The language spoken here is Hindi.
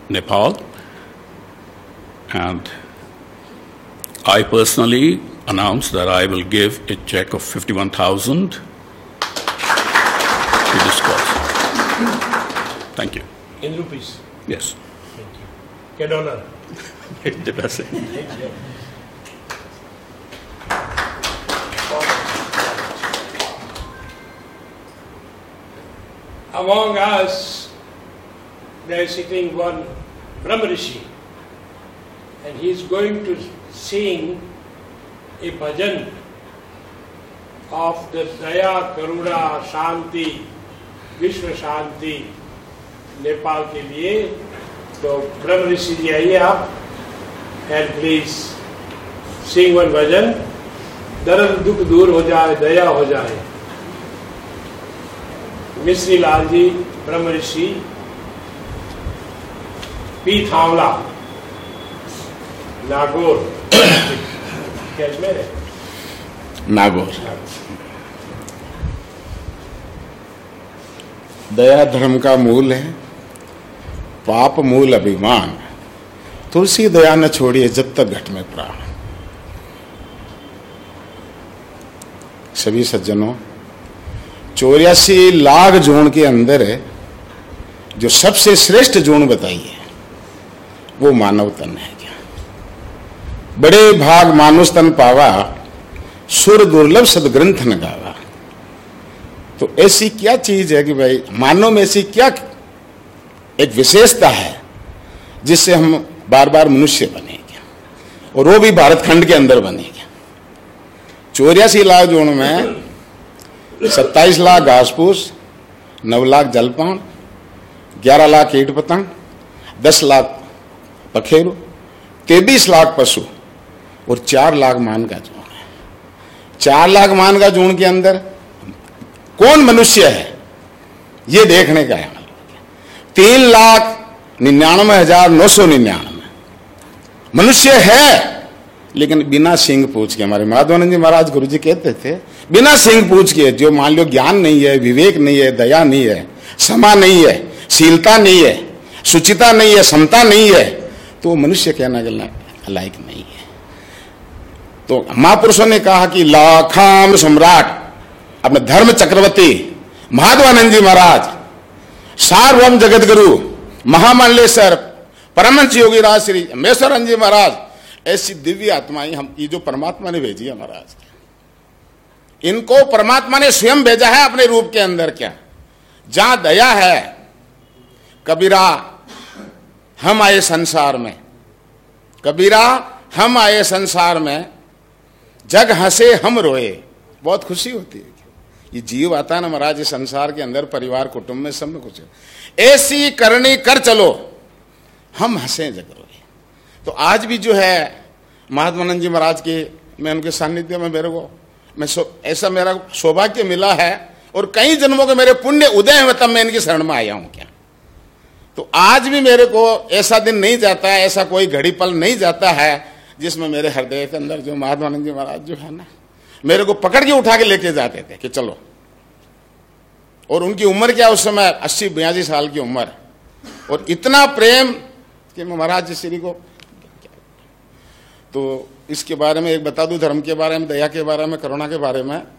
Nepal, and I personally announced that I will give a check of 51,000 to this cause. Thank you. In rupees? Yes. Thank you. Ke dollar? Did I say? Thank you. Among us, there is sitting one Brahma Rishi, and he is going to sing a bhajan of the Daya, Karuna, Shanti, Vishwa Shanti, Nepal के लिए. तो ब्रह्म ऋषि जी आइए आप, एंड प्लीज सिंग वन भजन. दर्द दुख दूर हो जाए, दया हो जाए. मिश्री लाल जी, ब्रह्म ऋषि, पी थावला, नागौर. कैसमें है? नागौर. दया धर्म का मूल है, पाप मूल अभिमान. तुलसी दया न छोड़िए जब तक घट में प्राण. सभी सज्जनों, 84 लाख जोन के अंदर है जो सबसे श्रेष्ठ जोन बताई है वो मानव तन है. क्या बड़े भाग मानुष तन पावा, सुर दुर्लभ सदग्रंथ न गावा. तो ऐसी क्या चीज है कि भाई मानव में ऐसी क्या एक विशेषता है जिससे हम बार बार मनुष्य बनेंगे, और वो भी भारत खंड के अंदर बनेंगे. 84 लाख जोन में 27 लाख घास फूस, 9 लाख जलपान, 11 लाख कीट पतंग, 10 लाख पखेरु, 23 लाख पशु और 4 लाख मान का जोन है. 4 लाख मान का जोन के अंदर कौन मनुष्य है ये देखने का है. 3,99,999 मनुष्य है, लेकिन बिना सींग पूछ के. हमारे माधवानंद जी महाराज गुरु जी कहते थे, बिना सींग पूछ के, जो मान लो ज्ञान नहीं है, विवेक नहीं है, दया नहीं है, क्षमा नहीं है, शीलता नहीं है, सुचिता नहीं है, समता नहीं है, तो मनुष्य कहना लायक नहीं है. तो महापुरुषों ने कहा कि लाखाम सम्राट अपने धर्म चक्रवर्ती माधवानंद जी महाराज, सार्वभौम जगत गुरु महामंडलेश्वर परमहंस योगी राज श्री मेश्वरन जी महाराज, ऐसी दिव्य आत्माएं हम ये जो परमात्मा ने भेजी है महाराज, इनको परमात्मा ने स्वयं भेजा है अपने रूप के अंदर. क्या जहां दया है, कबीरा हम आए संसार में, कबीरा हम आए संसार में, जग हंसे हम रोए. बहुत खुशी होती है. ये जीव आता है ना महाराज इस संसार के अंदर, परिवार कुटुंब में सब में कुछ ऐसी करनी कर चलो, हम हंसे जग रोए. तो आज भी जो है महात्मानंद जी महाराज के, मैं उनके सानिध्य में मेरे को ऐसा मेरा सौभाग्य मिला है, और कई जन्मों के मेरे पुण्य उदय हुए तब मैं इनकी शरण में आया हूं. क्या तो आज भी मेरे को ऐसा दिन नहीं जाता है, ऐसा कोई घड़ी पल नहीं जाता है जिसमें मेरे हृदय के अंदर जो महात्मानंद जी महाराज जो है ना, मेरे को पकड़ के उठा के लेके जाते थे कि चलो. और उनकी उम्र क्या उस समय 80-82 साल की उम्र, और इतना प्रेम कि महाराज जी श्री को. तो इसके बारे में एक बता दूं, धर्म के बारे में, दया के बारे में, करुणा के बारे में.